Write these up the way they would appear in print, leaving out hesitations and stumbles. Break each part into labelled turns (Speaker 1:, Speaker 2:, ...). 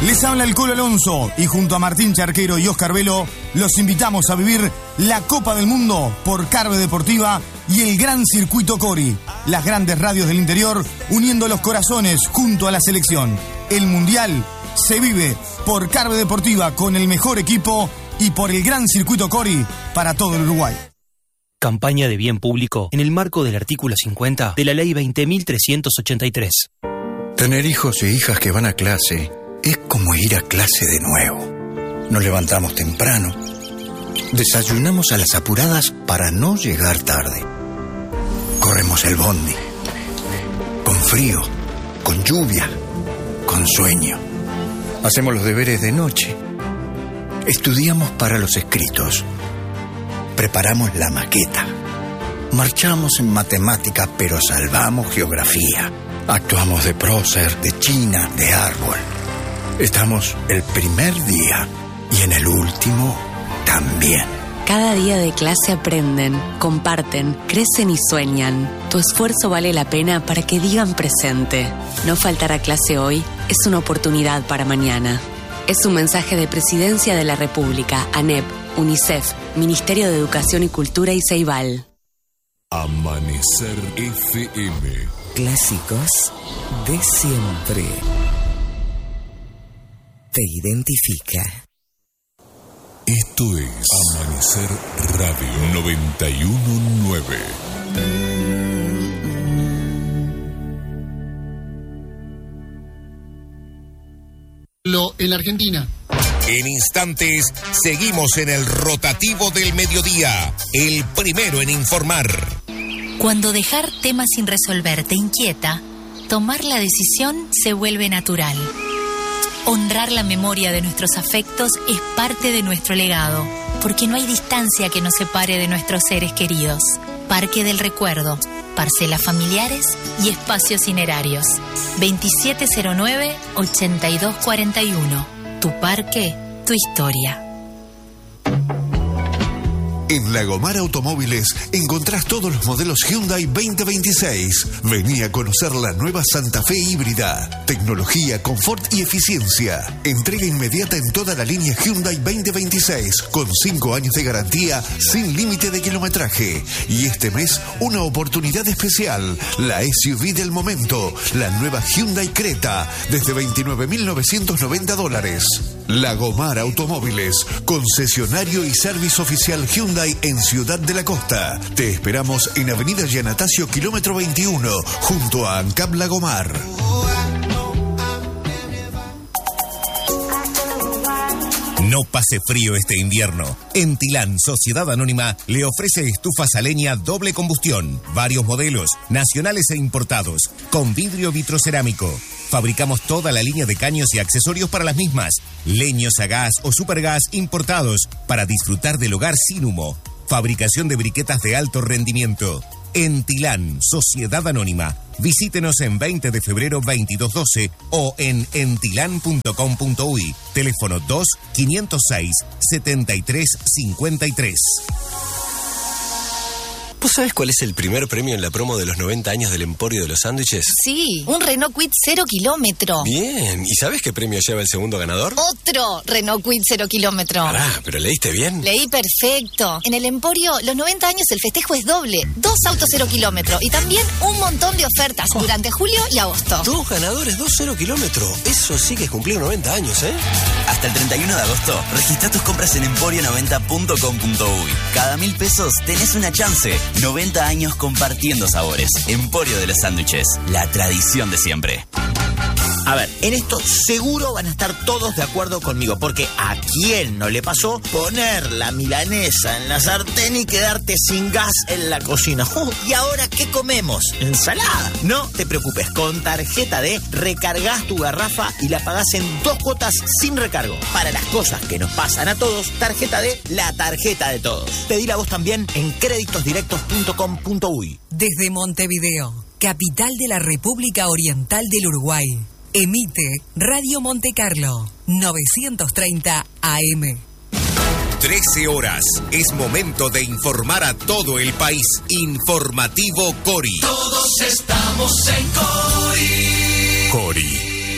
Speaker 1: Les habla el Colo Alonso y junto a Martín Charquero y Oscar Velo los invitamos a vivir la Copa del Mundo por Carve Deportiva y el Gran Circuito Cori. Las grandes radios del interior uniendo los corazones junto a la selección. El Mundial se vive por Carve Deportiva con el mejor equipo y por el Gran Circuito Cori para todo el Uruguay.
Speaker 2: Campaña de bien público en el marco del artículo 50 de la Ley 20.383.
Speaker 3: Tener hijos e hijas que van a clase es como ir a clase de nuevo. Nos levantamos temprano, desayunamos a las apuradas para no llegar tarde. Corremos el bondi, con frío, con lluvia, con sueño. Hacemos los deberes de noche. Estudiamos para los escritos. Preparamos la maqueta. Marchamos en matemática, pero salvamos geografía. Actuamos de prócer, de china, de árbol. Estamos el primer día y en el último también.
Speaker 4: Cada día de clase aprenden, comparten, crecen y sueñan. Tu esfuerzo vale la pena para que digan presente. No faltar a clase hoy es una oportunidad para mañana. Es un mensaje de Presidencia de la República, ANEP, UNICEF, Ministerio de Educación y Cultura y Ceibal.
Speaker 5: Amanecer FM.
Speaker 6: Clásicos de siempre. Te identifica.
Speaker 5: Esto es Amanecer Radio 91.9.
Speaker 7: En la Argentina.
Speaker 8: En instantes, seguimos en el rotativo del mediodía, el primero en informar.
Speaker 9: Cuando dejar temas sin resolver te inquieta, tomar la decisión se vuelve natural. Honrar la memoria de nuestros afectos es parte de nuestro legado, porque no hay distancia que nos separe de nuestros seres queridos. Parque del Recuerdo, parcelas familiares y espacios cinerarios. 2709-8241. Tu parque, tu historia.
Speaker 10: En Lagomar Automóviles encontrás todos los modelos Hyundai 2026. Vení a conocer la nueva Santa Fe híbrida. Tecnología, confort y eficiencia. Entrega inmediata en toda la línea Hyundai 2026 con 5 años de garantía sin límite de kilometraje. Y este mes una oportunidad especial. La SUV del momento. La nueva Hyundai Creta desde $29.990. Lagomar Automóviles, concesionario y servicio oficial Hyundai en Ciudad de la Costa. Te esperamos en Avenida Yanatacio, kilómetro 21, junto a ANCAP Lagomar.
Speaker 8: No pase frío este invierno. Entilán, Sociedad Anónima, le ofrece estufas a leña doble combustión, varios modelos, nacionales e importados, con vidrio vitrocerámico. Fabricamos toda la línea de caños y accesorios para las mismas. Leños a gas o supergas importados para disfrutar del hogar sin humo. Fabricación de briquetas de alto rendimiento. Entilán, Sociedad Anónima. Visítenos en 20 de febrero 2212 o en entilan.com.uy. Teléfono 2-506-7353.
Speaker 11: ¿Vos sabés cuál es el primer premio en la promo de los 90 años del Emporio de los Sándwiches?
Speaker 9: Sí, un Renault Kwid 0 kilómetro.
Speaker 11: Bien, ¿y sabés qué premio lleva el segundo ganador?
Speaker 9: Otro Renault Kwid 0 kilómetro.
Speaker 11: Pará, ¿pero leíste bien?
Speaker 9: Leí perfecto. En el Emporio, los 90 años el festejo es doble. 2 autos 0 kilómetro y también un montón de ofertas durante julio y agosto.
Speaker 11: 2 ganadores, 2 0 kilómetro. Eso sí que es cumplir 90 años, ¿eh?
Speaker 12: Hasta el 31 de agosto, registra tus compras en emporio90.com.uy. Cada 1.000 pesos tenés una chance. 90 años compartiendo sabores. Emporio de los Sándwiches, la tradición de siempre.
Speaker 13: A ver, en esto seguro van a estar todos de acuerdo conmigo, porque ¿a quién no le pasó poner la milanesa en la sartén y quedarte sin gas en la cocina? ¿Y ahora qué comemos? ¿Ensalada? No te preocupes, con tarjeta D recargas tu garrafa y la pagás en 2 cuotas sin recargo. Para las cosas que nos pasan a todos, tarjeta D, la tarjeta de todos. Pedila vos también en creditosdirectos.com.uy.
Speaker 14: Desde Montevideo, capital de la República Oriental del Uruguay. Emite Radio Monte Carlo, 930 AM.
Speaker 8: 13 horas. Es momento de informar a todo el país. Informativo Cori.
Speaker 15: Todos estamos en Cori.
Speaker 8: Cori.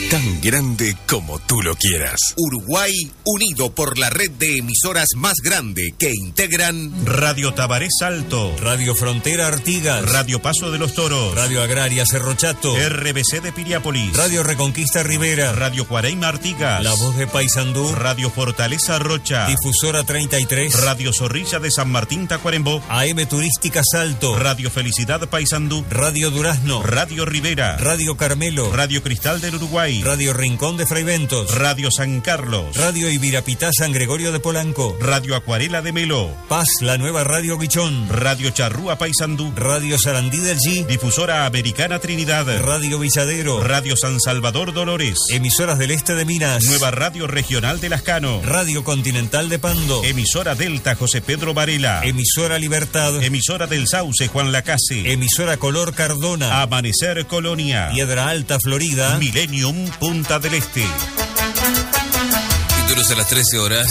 Speaker 8: tan grande como tú lo quieras. Uruguay unido por la red de emisoras más grande que integran
Speaker 15: Radio Tabaré Salto,
Speaker 16: Radio Frontera Artigas,
Speaker 15: Radio Paso de los Toros,
Speaker 16: Radio Agraria Cerro Chato,
Speaker 15: RBC de Piriápolis,
Speaker 16: Radio Reconquista Rivera,
Speaker 15: Radio Cuareima Artigas,
Speaker 16: La Voz de Paysandú,
Speaker 15: Radio Fortaleza Rocha,
Speaker 16: Difusora 33,
Speaker 15: Radio Zorrilla de San Martín Tacuarembó,
Speaker 16: AM Turística Salto,
Speaker 15: Radio Felicidad Paysandú,
Speaker 16: Radio Durazno,
Speaker 15: Radio Rivera,
Speaker 16: Radio Carmelo,
Speaker 15: Radio Cristal del Uruguay,
Speaker 16: Radio Rincón de Fraiventos,
Speaker 15: Radio San Carlos,
Speaker 16: Radio Ibirapitá San Gregorio de Polanco,
Speaker 15: Radio Acuarela de Melo,
Speaker 16: Paz, la nueva Radio Guichón,
Speaker 15: Radio Charrúa Paysandú,
Speaker 16: Radio Sarandí del G,
Speaker 15: Difusora Americana Trinidad,
Speaker 16: Radio Villadero,
Speaker 15: Radio San Salvador Dolores,
Speaker 16: emisoras del este de Minas,
Speaker 15: Nueva Radio Regional de Lascano,
Speaker 16: Radio Continental de Pando,
Speaker 15: emisora Delta José Pedro Varela,
Speaker 16: emisora Libertad,
Speaker 15: emisora del Sauce Juan Lacase,
Speaker 16: emisora Color Cardona,
Speaker 15: Amanecer Colonia,
Speaker 16: Piedra Alta Florida,
Speaker 15: Millennium Punta del Este.
Speaker 17: Títulos a las 13 horas.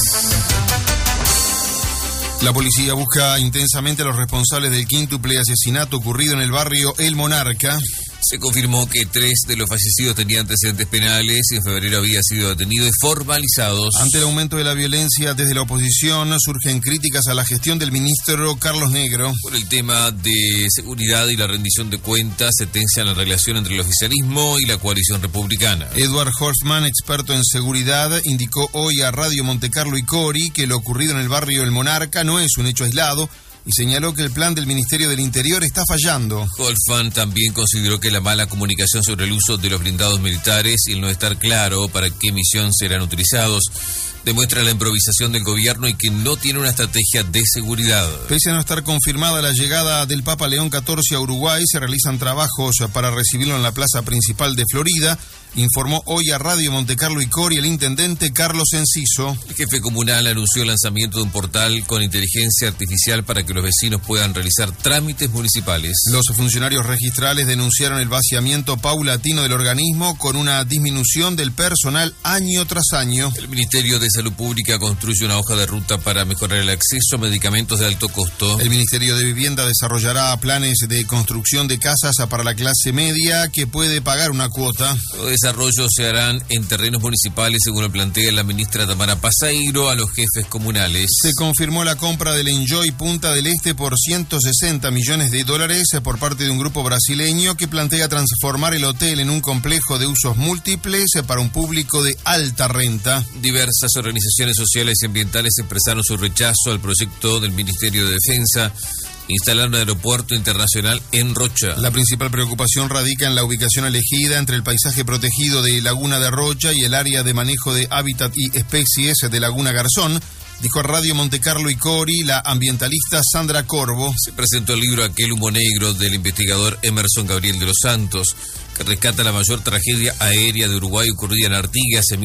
Speaker 18: La policía busca intensamente a los responsables del quíntuple asesinato ocurrido en el barrio El Monarca.
Speaker 17: Se confirmó que 3 de los fallecidos tenían antecedentes penales y en febrero había sido detenido y formalizados.
Speaker 18: Ante el aumento de la violencia desde la oposición, surgen críticas a la gestión del ministro Carlos Negro.
Speaker 17: Por el tema de seguridad y la rendición de cuentas, se tensa la relación entre el oficialismo y la coalición republicana.
Speaker 18: Edward Hoffman, experto en seguridad, indicó hoy a Radio Montecarlo y Cori que lo ocurrido en el barrio El Monarca no es un hecho aislado, y señaló que el plan del Ministerio del Interior está fallando.
Speaker 17: Holfman también consideró que la mala comunicación sobre el uso de los blindados militares y el no estar claro para qué misión serán utilizados demuestra la improvisación del gobierno y que no tiene una estrategia de seguridad.
Speaker 18: Pese a no estar confirmada la llegada del Papa León XIV a Uruguay, se realizan trabajos para recibirlo en la plaza principal de Florida, informó hoy a Radio Montecarlo y Cori el intendente Carlos Enciso.
Speaker 17: El jefe comunal anunció el lanzamiento de un portal con inteligencia artificial para que los vecinos puedan realizar trámites municipales.
Speaker 18: Los funcionarios registrales denunciaron el vaciamiento paulatino del organismo con una disminución del personal año tras año.
Speaker 17: El Ministerio de Salud Pública construye una hoja de ruta para mejorar el acceso a medicamentos de alto costo.
Speaker 18: El Ministerio de Vivienda desarrollará planes de construcción de casas para la clase media que puede pagar una cuota.
Speaker 17: Los desarrollos se harán en terrenos municipales, según lo plantea la ministra Tamara Pasairo a los jefes comunales.
Speaker 18: Se confirmó la compra del Enjoy Punta del Este por $160 millones por parte de un grupo brasileño que plantea transformar el hotel en un complejo de usos múltiples para un público de alta renta.
Speaker 17: Diversas organizaciones sociales y ambientales expresaron su rechazo al proyecto del Ministerio de Defensa instalar un aeropuerto internacional en Rocha.
Speaker 18: La principal preocupación radica en la ubicación elegida entre el paisaje protegido de Laguna de Rocha y el área de manejo de hábitat y especies de Laguna Garzón, dijo a Radio Montecarlo y Cori la ambientalista Sandra Corvo.
Speaker 17: Se presentó el libro Aquel humo negro del investigador Emerson Gabriel de los Santos, que rescata la mayor tragedia aérea de Uruguay ocurrida en Artigas en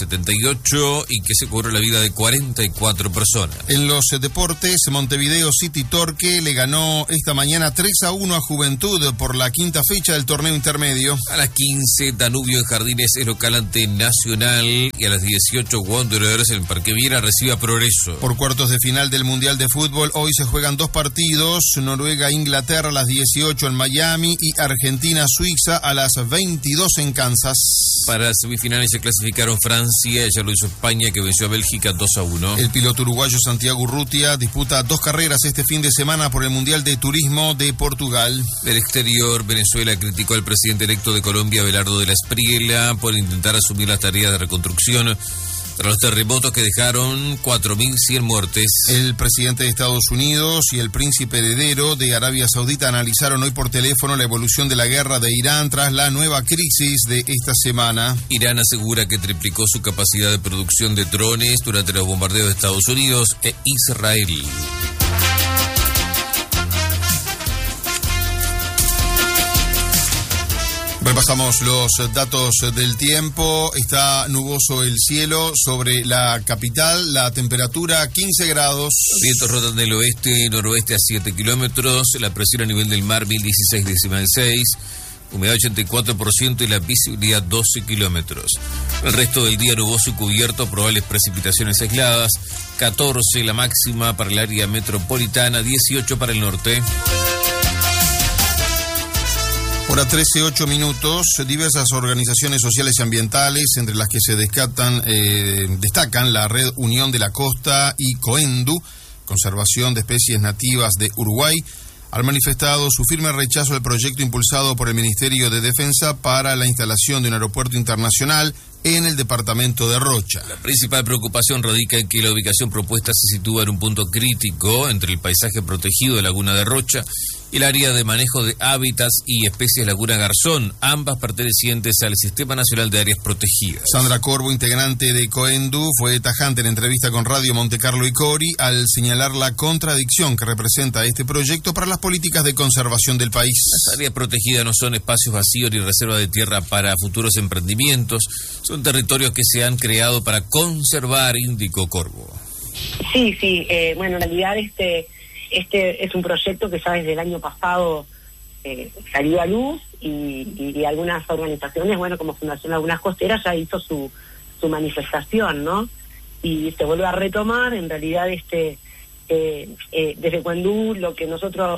Speaker 17: 1978 y que se cobró la vida de 44 personas.
Speaker 18: En los deportes, Montevideo City Torque le ganó esta mañana 3-1 a Juventud por la quinta fecha del torneo intermedio.
Speaker 17: A las 15, Danubio en Jardines es local ante Nacional y a las 18, Wanderers en Parque Viera recibe a Progreso.
Speaker 18: Por cuartos de final del Mundial de Fútbol, hoy se juegan 2 partidos, Noruega-Inglaterra a las 18 en Miami y Argentina-Suiza a las 22 en Kansas.
Speaker 17: Para las semifinales se clasificaron Francia, ya lo hizo España, que venció a Bélgica 2-1.
Speaker 18: El piloto uruguayo Santiago Urrutia disputa 2 carreras este fin de semana por el Mundial de Turismo de Portugal.
Speaker 17: Del exterior, Venezuela criticó al presidente electo de Colombia, Abelardo de la Espriella, por intentar asumir las tareas de reconstrucción tras los terremotos que dejaron 4.100 muertes.
Speaker 18: El presidente de Estados Unidos y el príncipe heredero de Arabia Saudita analizaron hoy por teléfono la evolución de la guerra de Irán tras la nueva crisis de esta semana.
Speaker 17: Irán asegura que triplicó su capacidad de producción de drones durante los bombardeos de Estados Unidos e Israel.
Speaker 18: Repasamos los datos del tiempo. Está nuboso el cielo sobre la capital. La temperatura 15 grados.
Speaker 17: Vientos rotan del oeste y noroeste a 7 kilómetros. La presión a nivel del mar 1016,6. Humedad 84% y la visibilidad 12 kilómetros. El resto del día nuboso y cubierto, probables precipitaciones aisladas. 14 la máxima para el área metropolitana, 18 para el norte.
Speaker 18: Hora 13:08 minutos. Diversas organizaciones sociales y ambientales, entre las que se destacan la Red Unión de la Costa y COENDU, Conservación de Especies Nativas de Uruguay, han manifestado su firme rechazo al proyecto impulsado por el Ministerio de Defensa para la instalación de un aeropuerto internacional en el departamento de Rocha.
Speaker 17: La principal preocupación radica en que la ubicación propuesta se sitúa en un punto crítico entre el paisaje protegido de Laguna de Rocha y el área de manejo de hábitats y especies Laguna Garzón, ambas pertenecientes al Sistema Nacional de Áreas Protegidas.
Speaker 18: Sandra Corvo, integrante de COENDU, fue tajante en entrevista con Radio Montecarlo y Cori al señalar la contradicción que representa este proyecto para las políticas de conservación del país.
Speaker 17: Las áreas protegidas no son espacios vacíos ni reservas de tierra para futuros emprendimientos, son territorios que se han creado para conservar, indicó Corvo.
Speaker 19: Sí, bueno, en realidad este es un proyecto que ya desde el año pasado salió a luz y algunas organizaciones, bueno, como Fundación Lagunas Costeras, ya hizo su manifestación, ¿no? Y se vuelve a retomar, en realidad, desde COENDU, lo que nosotros,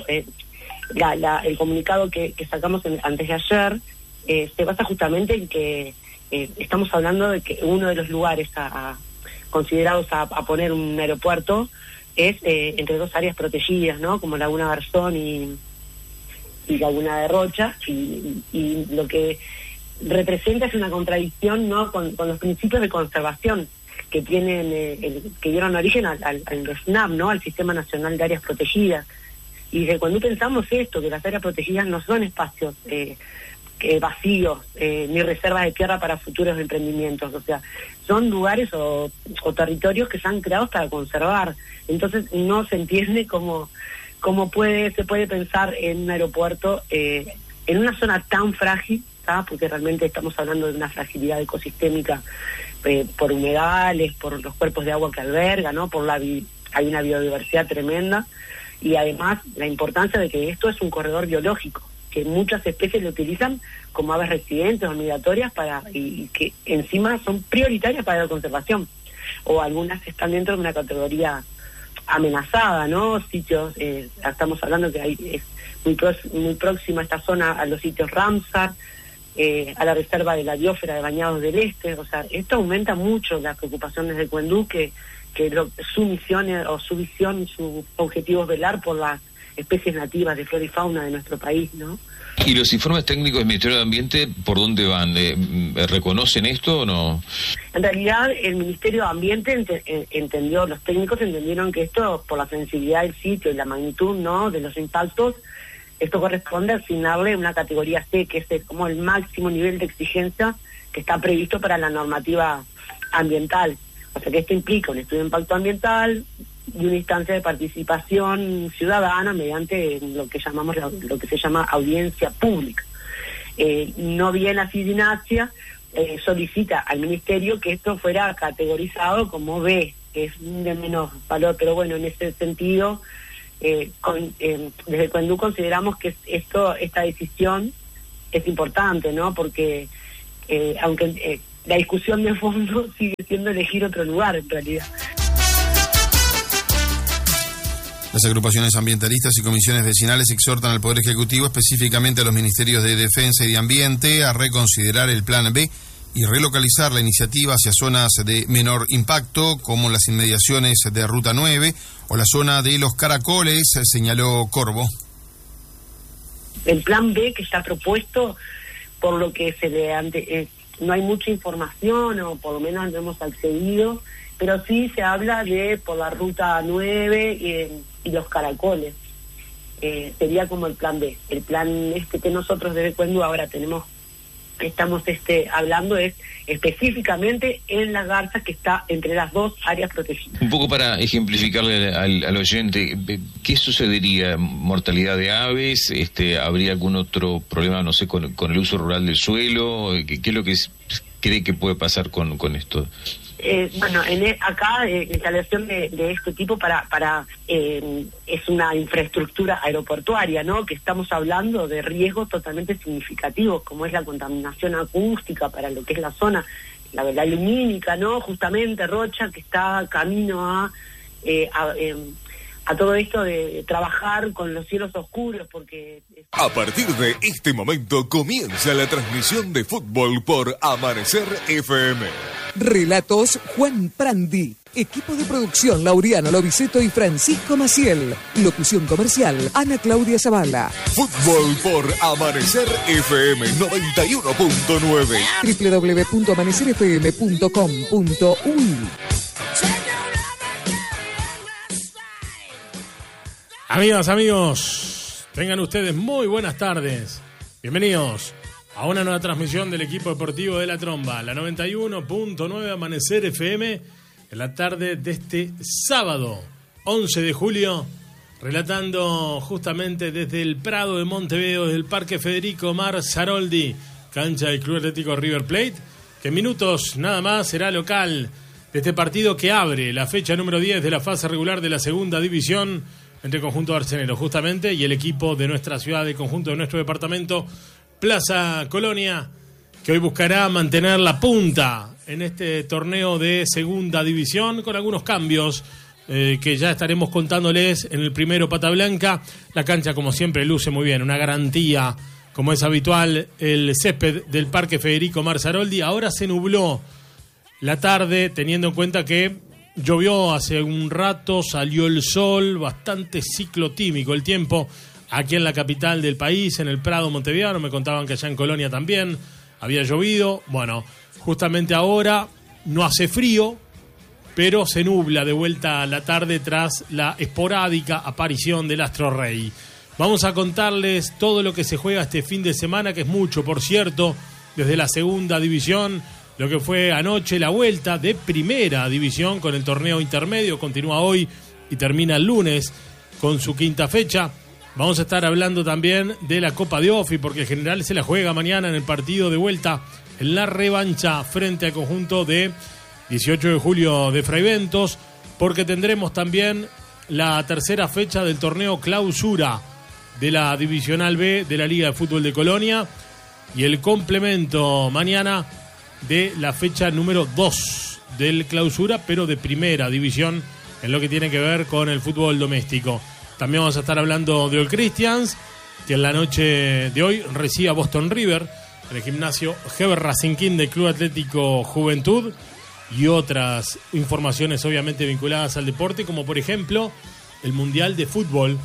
Speaker 19: el comunicado que sacamos antes de ayer, se basa justamente en que estamos hablando de que uno de los lugares considerados a poner un aeropuerto es entre dos áreas protegidas, ¿no? Como Laguna Garzón y Laguna de Rocha, y lo que representa es una contradicción, ¿no? con los principios de conservación que tienen que dieron origen al SNAP, ¿no? Al Sistema Nacional de Áreas Protegidas. Y cuando pensamos esto, que las áreas protegidas no son espacios vacíos, ni reservas de tierra para futuros emprendimientos, o sea, son lugares o territorios que se han creado para conservar. Entonces no se entiende cómo se puede pensar en un aeropuerto en una zona tan frágil, ¿sabes? Porque realmente estamos hablando de una fragilidad ecosistémica por humedales, por los cuerpos de agua que alberga, ¿no? Hay una biodiversidad tremenda, y además la importancia de que esto es un corredor biológico, que muchas especies lo utilizan como aves residentes o migratorias y que encima son prioritarias para la conservación, o algunas están dentro de una categoría amenazada, ¿no? Sitios, estamos hablando que es muy próxima esta zona a los sitios Ramsar, a la reserva de la biosfera de Bañados del Este. O sea, esto aumenta mucho las preocupaciones de COENDU, que su misión o su visión, su objetivo es velar por las especies nativas de flora y fauna de nuestro país, ¿no?
Speaker 20: ¿Y los informes técnicos del Ministerio de Ambiente por dónde van? ¿Reconocen esto o no?
Speaker 19: En realidad el Ministerio de Ambiente entendió, los técnicos entendieron que esto, por la sensibilidad del sitio y la magnitud, ¿no?, de los impactos, esto corresponde a asignarle una categoría C, que es como el máximo nivel de exigencia que está previsto para la normativa ambiental. O sea que esto implica un estudio de impacto ambiental y una instancia de participación ciudadana mediante lo que se llama audiencia pública. No bien la SIDINACIA solicita al Ministerio que esto fuera categorizado como B, que es de menos valor, pero bueno, en ese sentido, desde COENDU consideramos que esta decisión es importante, ¿no? Porque aunque la discusión de fondo sigue siendo elegir otro lugar, en realidad.
Speaker 18: Las agrupaciones ambientalistas y comisiones vecinales exhortan al Poder Ejecutivo, específicamente a los Ministerios de Defensa y de Ambiente, a reconsiderar el Plan B y relocalizar la iniciativa hacia zonas de menor impacto, como las inmediaciones de Ruta 9 o la zona de Los Caracoles, señaló Corvo.
Speaker 19: El Plan B que está propuesto, por lo que no hay mucha información, o por lo menos no hemos accedido, pero sí se habla de por la Ruta 9 y Los Caracoles. Sería como el Plan B. El plan que nosotros desde COENDU ahora estamos hablando es específicamente en la garza que está entre las dos áreas protegidas.
Speaker 20: Un poco para ejemplificarle al oyente, ¿qué sucedería? ¿Mortalidad de aves? ¿Habría algún otro problema, no sé, con el uso rural del suelo? ¿Qué es lo que cree que puede pasar con esto?
Speaker 19: Bueno, acá instalación de este tipo es una infraestructura aeroportuaria, ¿no? Que estamos hablando de riesgos totalmente significativos, como es la contaminación acústica para lo que es la zona, la lumínica, ¿no? Justamente Rocha, que está camino todo esto de trabajar con los cielos oscuros, porque...
Speaker 5: A partir de este momento comienza la transmisión de fútbol por Amanecer FM.
Speaker 6: Relatos Juan Prandi. Equipo de producción Laureano Loviceto y Francisco Maciel. Locución comercial Ana Claudia Zavala.
Speaker 5: Fútbol por Amanecer FM 91.9.
Speaker 6: www.amanecerfm.com.uy.
Speaker 21: Amigos, tengan ustedes muy buenas tardes. Bienvenidos a una nueva transmisión del equipo deportivo de La Tromba, la 91.9 Amanecer FM, en la tarde de este sábado, 11 de julio, relatando justamente desde el Prado de Montevideo, desde el Parque Federico Marzaroldi, cancha del Club Atlético River Plate, que en minutos nada más será local de este partido que abre la fecha número 10 de la fase regular de la segunda división entre Conjunto Arsenero justamente y el equipo de nuestra ciudad, el conjunto de nuestro departamento, Plaza Colonia, que hoy buscará mantener la punta en este torneo de segunda división con algunos cambios que ya estaremos contándoles en el primero Pata Blanca. La cancha, como siempre, luce muy bien, una garantía, como es habitual, el césped del Parque Federico Marzaroldi. Ahora se nubló la tarde, teniendo en cuenta que llovió hace un rato, salió el sol, bastante ciclotímico el tiempo aquí en la capital del país, en el Prado montevideano. Me contaban que allá en Colonia también había llovido. Bueno, justamente ahora no hace frío, pero se nubla de vuelta a la tarde tras la esporádica aparición del Astro Rey. Vamos a contarles todo lo que se juega este fin de semana, que es mucho, por cierto, desde la segunda división. Lo que fue anoche la vuelta de primera división con el torneo intermedio, continúa hoy y termina el lunes con su quinta fecha. Vamos a estar hablando también de la Copa de Ofi, porque el general se la juega mañana en el partido de vuelta, en la revancha frente al conjunto de 18 de julio de Fraiventos, porque tendremos también la tercera fecha del torneo clausura de la Divisional B de la Liga de Fútbol de Colonia y el complemento mañana de la fecha número 2 del clausura, pero de primera división en lo que tiene que ver con el fútbol doméstico. También vamos a estar hablando de All Christians, que en la noche de hoy recibe a Boston River en el gimnasio Heber Racing King del Club Atlético Juventud, y otras informaciones obviamente vinculadas al deporte, como por ejemplo el Mundial de Fútbol,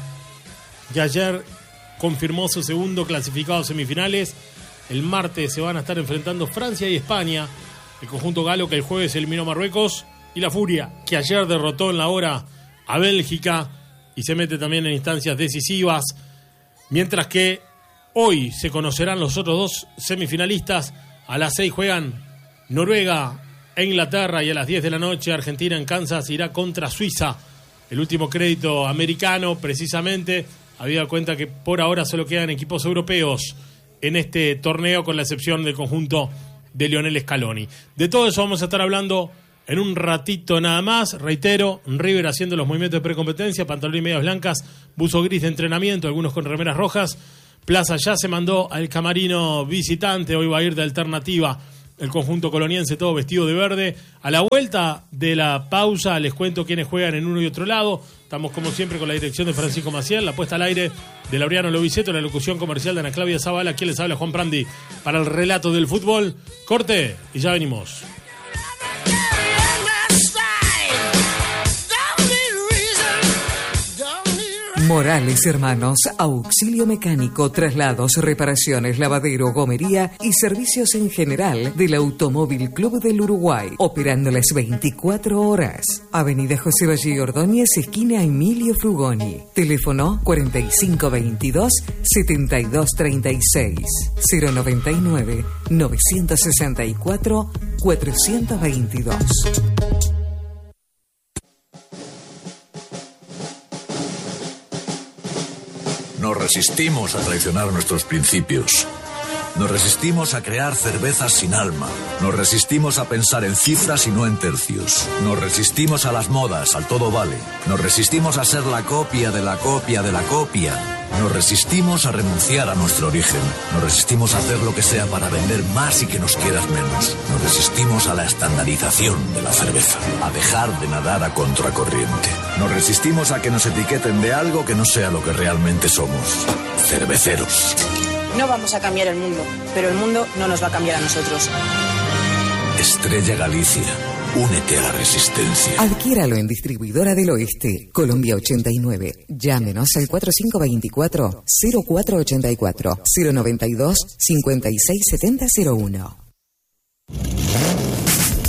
Speaker 21: que ayer confirmó su segundo clasificado a semifinales. El martes se van a estar enfrentando Francia y España, el conjunto galo que el jueves eliminó a Marruecos, y la Furia, que ayer derrotó en la hora a Bélgica y se mete también en instancias decisivas, mientras que hoy se conocerán los otros dos semifinalistas. A las 6 juegan Noruega e Inglaterra, y a las 10 de la noche Argentina en Kansas irá contra Suiza. El último crédito americano, precisamente, habida cuenta que por ahora solo quedan equipos europeos en este torneo, con la excepción del conjunto de Lionel Scaloni. De todo eso vamos a estar hablando en un ratito nada más. Reitero, River haciendo los movimientos de precompetencia, pantalón y medias blancas, buzo gris de entrenamiento, algunos con remeras rojas. Plaza ya se mandó al camarino visitante, hoy va a ir de alternativa el conjunto coloniense, todo vestido de verde. A la vuelta de la pausa les cuento quiénes juegan en uno y otro lado. Estamos como siempre con la dirección de Francisco Maciel, la puesta al aire de Laureano Loviceto, la locución comercial de Ana Claudia Zavala. Aquí les habla Juan Prandi para el relato del fútbol. Corte y ya venimos.
Speaker 6: Morales Hermanos, auxilio mecánico, traslados, reparaciones, lavadero, gomería y servicios en general del Automóvil Club del Uruguay, operando las 24 horas. Avenida José Valle Ordóñez, esquina Emilio Frugoni. Teléfono 4522-7236. 099-964-422.
Speaker 22: Nos resistimos a traicionar nuestros principios.
Speaker 1: Nos resistimos a crear cervezas sin alma. Nos resistimos a pensar en cifras y no en tercios. Nos resistimos a las modas, al todo vale. Nos resistimos a ser la copia de la copia de la copia. Nos resistimos a renunciar a nuestro origen. Nos resistimos a hacer lo que sea para vender más y que nos quieras menos. Nos resistimos a la estandarización de la cerveza, a dejar de nadar a contracorriente. Nos resistimos a que nos etiqueten de algo que no sea lo que realmente somos. Cerveceros.
Speaker 22: No vamos a cambiar el mundo, pero el mundo no nos va a cambiar a nosotros.
Speaker 1: Estrella Galicia. Únete a la resistencia.
Speaker 6: Adquiéralo en Distribuidora del Oeste, Colombia 89. Llámenos al 4524-0484, 092-567001.